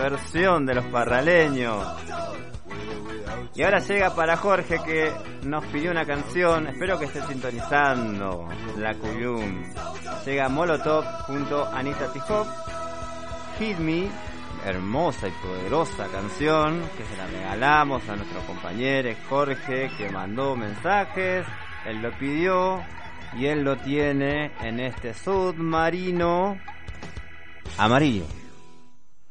versión de los parraleños. Y ahora llega para Jorge, que nos pidió una canción. Espero que esté sintonizando la Cuyum. Llega Molotov junto a Anita Tijoux, Hit Me, hermosa y poderosa canción que se la regalamos a nuestro compañero Jorge, que mandó mensajes. Él lo pidió y él lo tiene en este submarino amarillo.